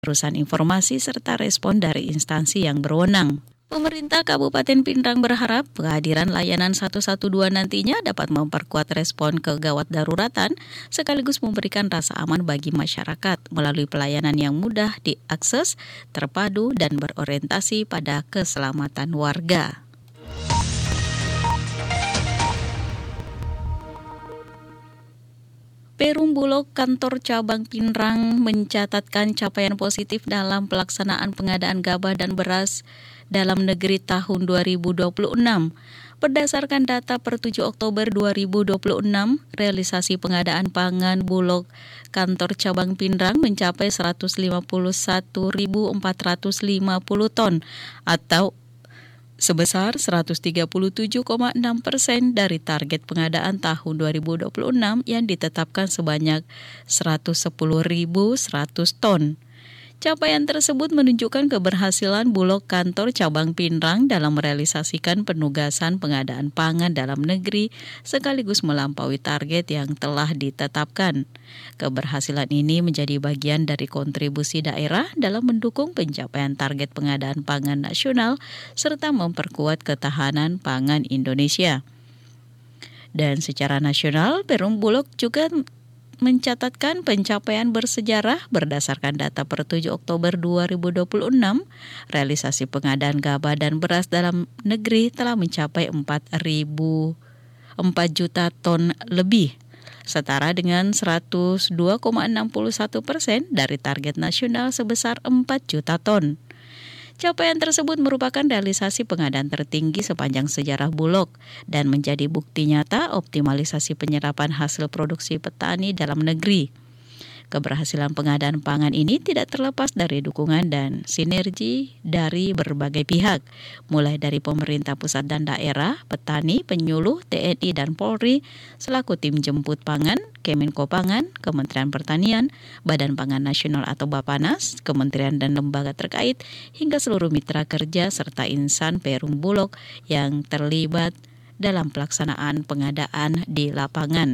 perusahaan informasi serta respon dari instansi yang berwenang. Pemerintah Kabupaten Pindrang berharap kehadiran layanan 112 nantinya dapat memperkuat respon kegawat daruratan sekaligus memberikan rasa aman bagi masyarakat melalui pelayanan yang mudah diakses, terpadu, dan berorientasi pada keselamatan warga. Perum Bulog Kantor Cabang Pindrang mencatatkan capaian positif dalam pelaksanaan pengadaan gabah dan beras dalam negeri tahun 2026. Berdasarkan data per 7 Oktober 2026, realisasi pengadaan pangan Bulog Kantor Cabang Pindrang mencapai 151.450 ton atau sebesar 137,6% dari target pengadaan tahun 2026 yang ditetapkan sebanyak 110.100 ton. Capaian tersebut menunjukkan keberhasilan Bulog Kantor Cabang Pindrang dalam merealisasikan penugasan pengadaan pangan dalam negeri sekaligus melampaui target yang telah ditetapkan. Keberhasilan ini menjadi bagian dari kontribusi daerah dalam mendukung pencapaian target pengadaan pangan nasional serta memperkuat ketahanan pangan Indonesia. Dan secara nasional, Perum Bulog juga mencatatkan pencapaian bersejarah berdasarkan data per 7 Oktober 2026, realisasi pengadaan gabah dan beras dalam negeri telah mencapai 4 juta ton lebih, setara dengan 102,61% dari target nasional sebesar 4 juta ton. Capaian tersebut merupakan realisasi pengadaan tertinggi sepanjang sejarah Bulog dan menjadi bukti nyata optimalisasi penyerapan hasil produksi petani dalam negeri. Keberhasilan pengadaan pangan ini tidak terlepas dari dukungan dan sinergi dari berbagai pihak, mulai dari pemerintah pusat dan daerah, petani, penyuluh, TNI dan Polri, selaku tim jemput pangan, Kemenko Pangan, Kementerian Pertanian, Badan Pangan Nasional atau Bappenas, kementerian dan lembaga terkait, hingga seluruh mitra kerja serta insan Perum Bulog yang terlibat dalam pelaksanaan pengadaan di lapangan.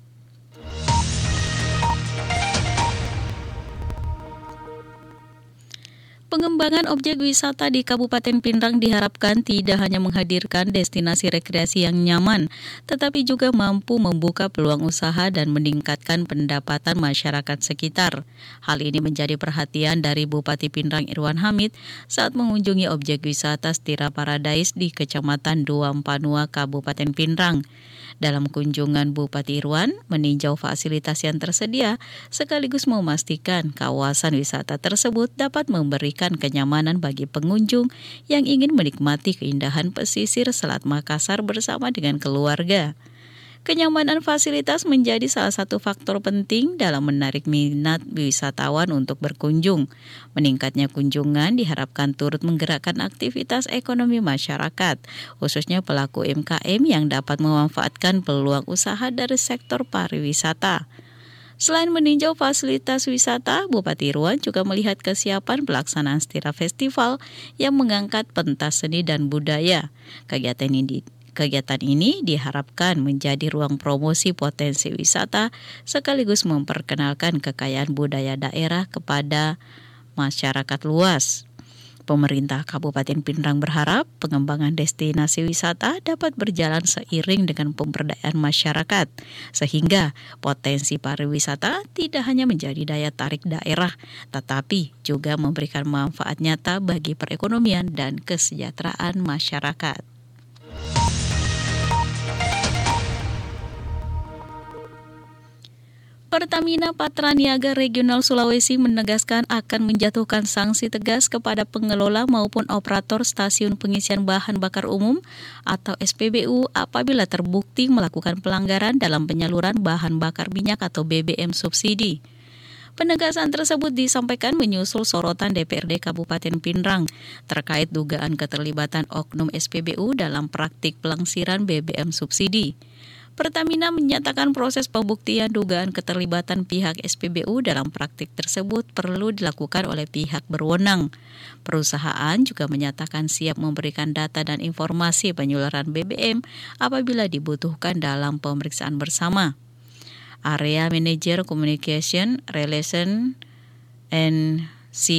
Pengembangan objek wisata di Kabupaten Pindrang diharapkan tidak hanya menghadirkan destinasi rekreasi yang nyaman, tetapi juga mampu membuka peluang usaha dan meningkatkan pendapatan masyarakat sekitar. Hal ini menjadi perhatian dari Bupati Pindrang Irwan Hamid saat mengunjungi objek wisata Stira Paradise di Kecamatan Duampanua, Kabupaten Pindrang. Dalam kunjungan Bupati Irwan meninjau fasilitas yang tersedia sekaligus memastikan kawasan wisata tersebut dapat memberikan kenyamanan bagi pengunjung yang ingin menikmati keindahan pesisir Selat Makassar bersama dengan keluarga. Kenyamanan fasilitas menjadi salah satu faktor penting dalam menarik minat wisatawan untuk berkunjung. Meningkatnya kunjungan diharapkan turut menggerakkan aktivitas ekonomi masyarakat, khususnya pelaku UMKM yang dapat memanfaatkan peluang usaha dari sektor pariwisata. Selain meninjau fasilitas wisata, Bupati Irwan juga melihat kesiapan pelaksanaan Stira Festival yang mengangkat pentas seni dan budaya. Kegiatan ini diharapkan menjadi ruang promosi potensi wisata sekaligus memperkenalkan kekayaan budaya daerah kepada masyarakat luas. Pemerintah Kabupaten Pindrang berharap pengembangan destinasi wisata dapat berjalan seiring dengan pemberdayaan masyarakat, sehingga potensi pariwisata tidak hanya menjadi daya tarik daerah, tetapi juga memberikan manfaat nyata bagi perekonomian dan kesejahteraan masyarakat. Pertamina Patraniaga Regional Sulawesi menegaskan akan menjatuhkan sanksi tegas kepada pengelola maupun operator stasiun pengisian bahan bakar umum atau SPBU apabila terbukti melakukan pelanggaran dalam penyaluran bahan bakar minyak atau BBM subsidi. Penegasan tersebut disampaikan menyusul sorotan DPRD Kabupaten Pindrang terkait dugaan keterlibatan oknum SPBU dalam praktik pelangsiran BBM subsidi. Pertamina menyatakan proses pembuktian dugaan keterlibatan pihak SPBU dalam praktik tersebut perlu dilakukan oleh pihak berwenang. Perusahaan juga menyatakan siap memberikan data dan informasi penyaluran BBM apabila dibutuhkan dalam pemeriksaan bersama. Area Manager Communication, Relation and